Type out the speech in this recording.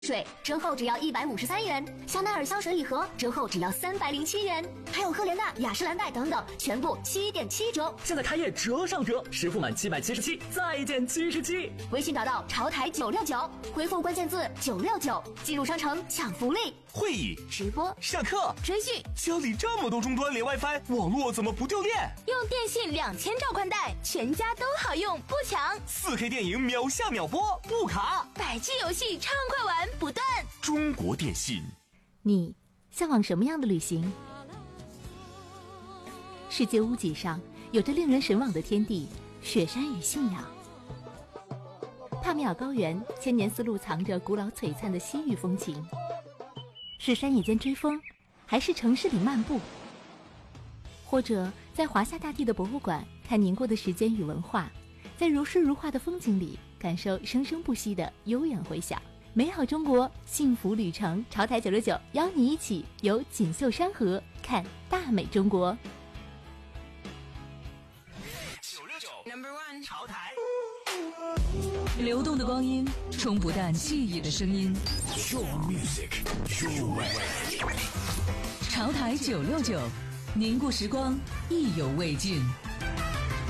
水折后只要153元，香奈儿香水礼盒折后只要307元，还有赫莲娜、雅诗兰黛等等，全部7.7折。 现在开业折上折，实付满777再减77。 微信找到潮台969，回复关键字969，进入商城抢福利。 会议、 直播、 上课、 追剧， 家里这么多终端连 WiFi， 网络怎么不掉电？ 用电信2000兆宽带，全家都好用，不抢。 4K 电影秒下秒播，不卡。 100G 游戏畅快玩不断。 中国电信。 你向往什么样的旅行？世界屋脊上有着令人神往的天地，雪山与信仰。帕米尔高原千年丝路藏着古老璀璨的西域风情。是山野间追风，还是城市里漫步？或者在华夏大地的博物馆看凝固的时间与文化，在如诗如画的风景里感受生生不息的悠远回响。美好中国，幸福旅程，潮台969邀你一起游锦绣山河，看大美中国。 969 潮台， 流动的光阴，冲不淡记忆的声音。 Your music, your way。 潮台969，凝固时光，意犹未尽。